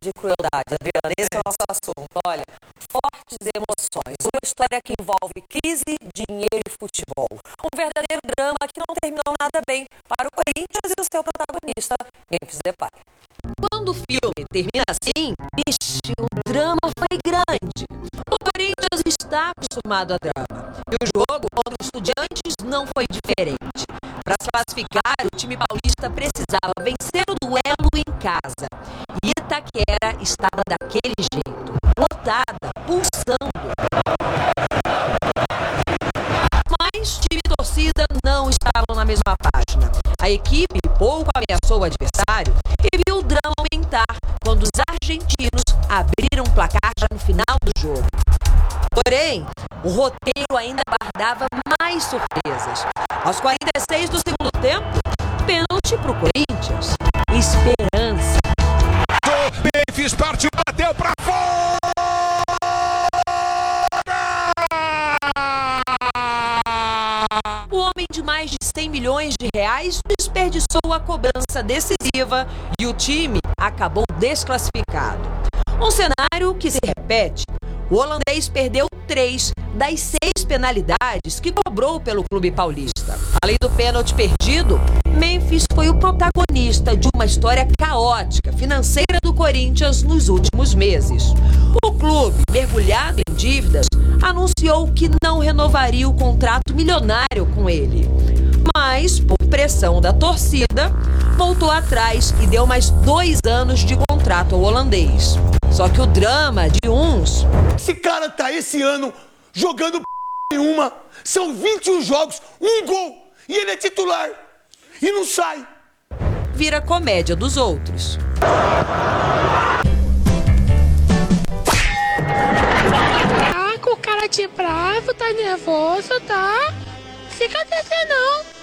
de crueldade, Adriana. Esse é o nosso assunto. Olha, fortes emoções. Uma história que envolve crise, dinheiro e futebol. Um verdadeiro drama que não terminou nada bem para o Corinthians e o seu protagonista, Memphis Depay. Quando o filme termina assim, o drama foi grande. O Corinthians está acostumado a drama. E o jogo contra os Estudiantes não foi diferente. Para se classificar, o time paulista precisava vencer o duelo em casa. E Itaquera estava daquele jeito, lotada, pulsando. Mas time e torcida não estavam na mesma página. A equipe pouco ameaçou o adversário e viu o drama aumentar quando os argentinos abriram o placar já no final do jogo. Porém, o roteiro ainda guardava mais surpresas. Aos 46 do segundo tempo, pênalti para o Corinthians. Esperança. Memphis partiu, bateu para fora! O homem de mais de 100 milhões de reais desperdiçou a cobrança decisiva e o time acabou desclassificado. Um cenário que se repete. O holandês perdeu 3 das 6 penalidades que cobrou pelo clube paulista. Além do pênalti perdido, Memphis foi o protagonista de uma história caótica financeira do Corinthians nos últimos meses. O clube, mergulhado em dívidas, anunciou que não renovaria o contrato milionário com ele. Mas, por pressão da torcida, voltou atrás e deu mais 2 anos de contrato ao holandês. Só que o drama de uns... Esse cara tá esse ano jogando nenhuma. São 21 jogos, 1 gol. E ele é titular. E não sai. Vira comédia dos outros. Tá com cara de bravo, tá nervoso, tá? Fica até não.